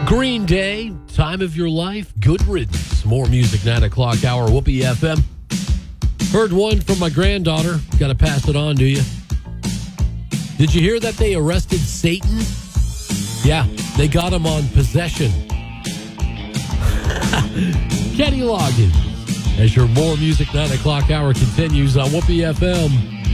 Green Day, Time of Your Life, Good Riddance. More music, 9 o'clock hour, Whoopee FM. Heard one from my granddaughter. Got to pass it on to you. Did you hear that they arrested Satan? Yeah, they got him on possession. Kenny Loggins, as your More Music 9 o'clock hour continues on Whoopee FM.